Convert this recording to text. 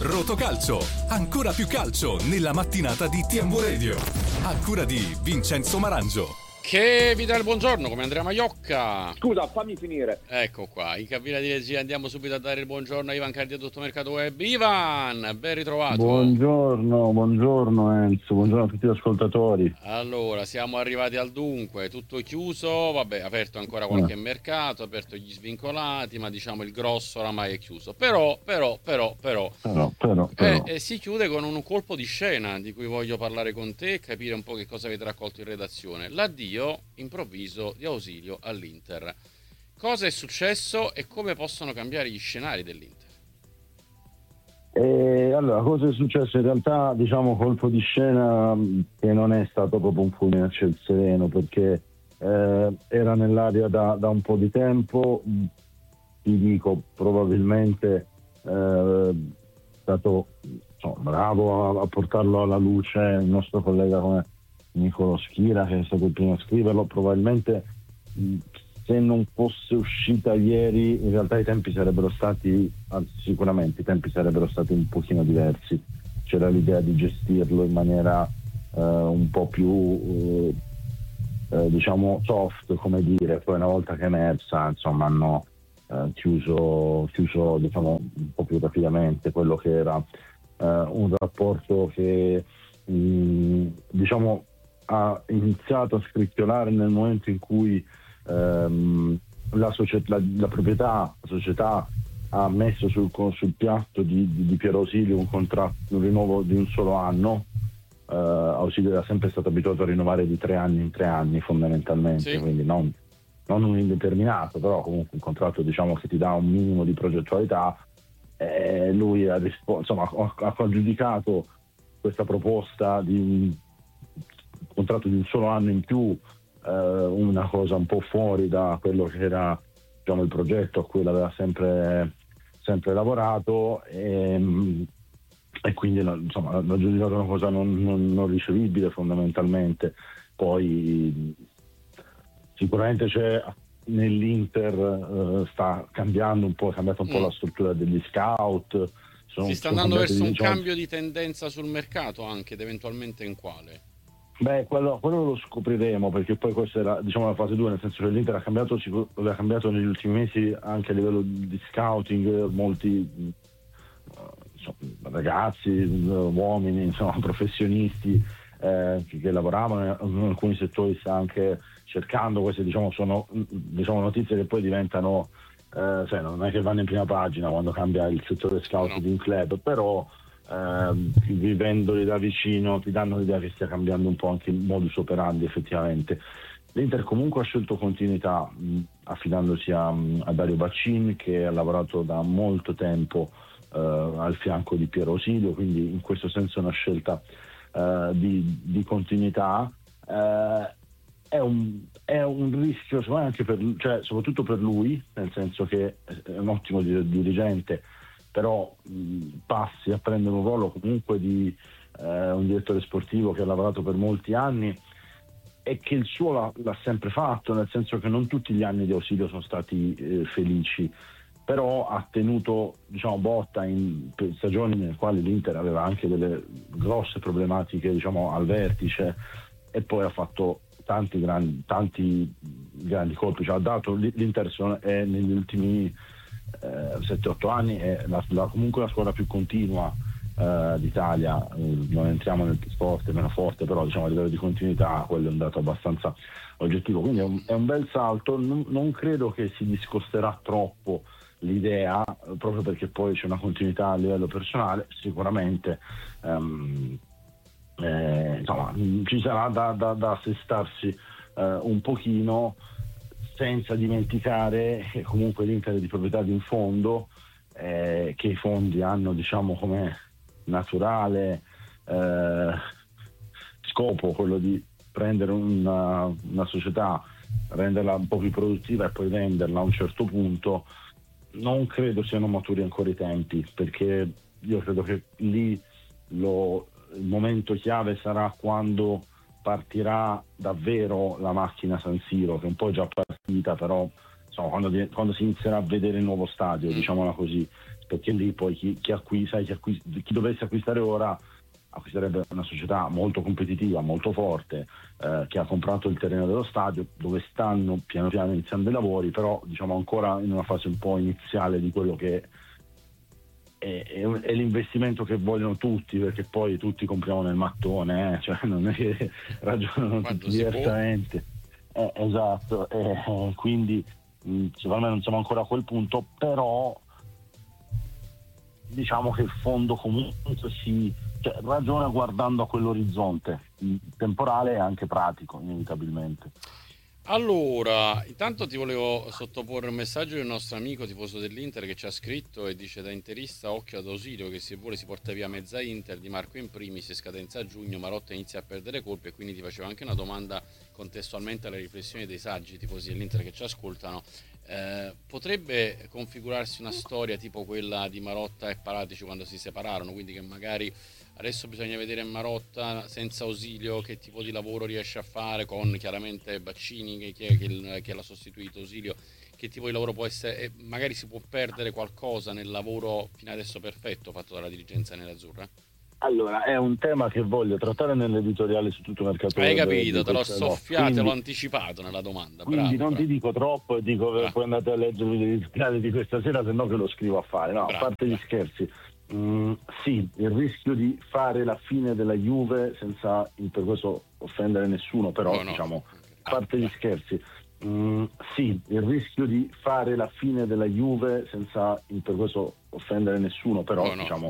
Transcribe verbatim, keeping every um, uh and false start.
Rotocalcio, ancora più calcio nella mattinata di T M V Radio. A cura di Vincenzo Marangio. Che vi dà il buongiorno come Andrea Maiocca. Scusa, fammi finire. Ecco qua, in cabina di regia andiamo subito a dare il buongiorno a Ivan Cardia, tutto Mercato Web. Ivan, ben ritrovato. Buongiorno, buongiorno Enzo, buongiorno a tutti gli ascoltatori. Allora, siamo arrivati al dunque, tutto chiuso, vabbè, aperto ancora qualche eh. mercato, aperto gli svincolati, ma diciamo il grosso oramai è chiuso. Però, però, però, però, però, però, però. Eh, eh, si chiude con un colpo di scena di cui voglio parlare con te e capire un po' che cosa avete raccolto in redazione. L'addio improvviso di Ausilio all'Inter. Cosa è successo e come possono cambiare gli scenari dell'Inter? E allora, cosa è successo? In realtà, diciamo, colpo di scena che non è stato proprio un fulmine a ciel sereno, perché eh, era nell'aria da, da un po' di tempo. Ti dico, probabilmente eh, è stato insomma, bravo a, a portarlo alla luce il nostro collega come Nicolo Schira, che è stato il primo a scriverlo. Probabilmente se non fosse uscita ieri in realtà i tempi sarebbero stati, sicuramente i tempi sarebbero stati un pochino diversi. C'era l'idea di gestirlo in maniera eh, un po' più eh, diciamo soft, come dire. Poi una volta che è emersa, insomma, hanno eh, chiuso, chiuso diciamo un po' più rapidamente quello che era eh, un rapporto che mh, diciamo ha iniziato a scricchiolare nel momento in cui ehm, la, società, la, la proprietà, la società ha messo sul, sul piatto di, di, di Piero Ausilio un contratto, un rinnovo di un solo anno. eh, Ausilio era sempre stato abituato a rinnovare di tre anni in tre anni fondamentalmente, sì. Quindi non, non un indeterminato, però comunque un contratto, diciamo, che ti dà un minimo di progettualità. Eh, lui ha, rispo- insomma, ha, ha giudicato questa proposta di un contratto di un solo anno in più eh, una cosa un po' fuori da quello che era, diciamo, il progetto a cui l'aveva sempre, sempre lavorato, e, e quindi insomma l'ha giudicato una cosa non, non, non ricevibile fondamentalmente. Poi sicuramente c'è nell'Inter eh, sta cambiando un po', è cambiata un po' mm. la struttura degli scout. Sono, si sta andando verso di, un diciamo, cambio di tendenza sul mercato, anche ed eventualmente in quale? Beh, quello, quello lo scopriremo, perché poi questa era, diciamo, la fase due, nel senso che l'Inter ha cambiato, ha cambiato negli ultimi mesi anche a livello di scouting. Molti insomma, ragazzi, uomini, insomma, professionisti eh, che, che lavoravano in alcuni settori sta anche cercando. Queste, diciamo, sono diciamo, notizie che poi diventano eh, cioè, non è che vanno in prima pagina quando cambia il settore scout no. di un club, però Uh, vivendoli da vicino ti danno l'idea che stia cambiando un po' anche il modus operandi effettivamente. L'Inter comunque ha scelto continuità mh, affidandosi a, a Dario Baccin, che ha lavorato da molto tempo uh, al fianco di Piero Ausilio, quindi in questo senso è una scelta uh, di, di continuità. Uh, è, un, è un rischio secondo me anche per, cioè, soprattutto per lui, nel senso che è un ottimo dirigente, però mh, passi a prendere un ruolo comunque di eh, un direttore sportivo che ha lavorato per molti anni e che il suo l'ha, l'ha sempre fatto, nel senso che non tutti gli anni di Ausilio sono stati eh, felici, però ha tenuto, diciamo, botta in stagioni nelle quali l'Inter aveva anche delle grosse problematiche, diciamo, al vertice, e poi ha fatto tanti grandi, tanti grandi colpi. Cioè, ha dato l'Inter è negli ultimi sette otto anni è la, la, comunque la squadra più continua uh, d'Italia. Uh, non entriamo nel più forte, meno forte, però diciamo a livello di continuità quello è un dato abbastanza oggettivo, quindi è un, è un bel salto. Non, non credo che si discosterà troppo l'idea, uh, proprio perché poi c'è una continuità a livello personale. Sicuramente um, eh, insomma ci sarà da, da, da assestarsi uh, un pochino, senza dimenticare che comunque l'Inter è di proprietà di un fondo, eh, che i fondi hanno, diciamo, come naturale eh, scopo quello di prendere una, una società, renderla un po' più produttiva e poi venderla a un certo punto. Non credo siano maturi ancora i tempi, perché io credo che lì lo, il momento chiave sarà quando partirà davvero la macchina San Siro, che un po' è già partita, però insomma, quando, quando si inizierà a vedere il nuovo stadio, diciamola così, perché lì poi chi, chi, acqui, sai, chi, acqui, chi dovesse acquistare ora acquisterebbe una società molto competitiva, molto forte, eh, che ha comprato il terreno dello stadio, dove stanno piano piano iniziando i lavori, però diciamo ancora in una fase un po' iniziale di quello che è, è, è l'investimento che vogliono tutti, perché poi tutti compriamo nel mattone, eh? Cioè non è che ragionano tutti diversamente. Eh, esatto, eh, quindi mh, secondo me non siamo ancora a quel punto, però diciamo che il fondo comunque si cioè, ragiona guardando a quell'orizzonte temporale e anche pratico, inevitabilmente. Allora, intanto ti volevo sottoporre un messaggio del nostro amico tifoso dell'Inter che ci ha scritto e dice: da interista occhio ad Ausilio che se vuole si porta via mezza Inter, Di Marco in primis, scadenza a giugno, Marotta inizia a perdere colpi. E quindi ti facevo anche una domanda contestualmente alle riflessioni dei saggi tifosi dell'Inter che ci ascoltano. Eh, potrebbe configurarsi una storia tipo quella di Marotta e Paratici quando si separarono, quindi che magari adesso bisogna vedere Marotta senza Ausilio che tipo di lavoro riesce a fare, con chiaramente Baccini che, che, che, che l'ha sostituito, Ausilio che tipo di lavoro può essere, e magari si può perdere qualcosa nel lavoro fino adesso perfetto fatto dalla dirigenza nerazzurra? Allora, è un tema che voglio trattare nell'editoriale su tutto il mercato. Hai capito, te l'ho questa, soffiato, quindi, l'ho anticipato nella domanda. Quindi bravo, non bravo. ti dico troppo, dico Bravo. poi andate a leggervi l'editoriale di questa sera, se no che lo scrivo a fare. No, bravo, a parte gli scherzi. Mm, sì, il rischio di fare la fine della Juve senza per questo offendere nessuno, però no, no. diciamo, a parte gli scherzi. Mm, sì, il rischio di fare la fine della Juve senza per questo offendere nessuno, però no, no. diciamo,